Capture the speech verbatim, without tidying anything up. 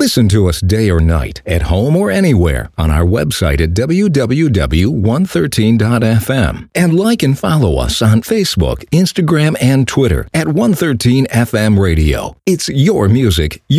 Listen to us day or night, at home or anywhere, on our website at w w w dot one thirteen dot f m. And like and follow us on Facebook, Instagram, and Twitter at one thirteen F M Radio. It's your music,